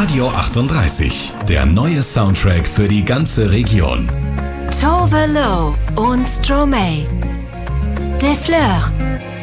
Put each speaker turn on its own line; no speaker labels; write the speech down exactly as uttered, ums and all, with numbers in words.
Radio achtunddreißig, der neue Soundtrack für die ganze Region.
Tove Lo und Stromae. Des Fleurs.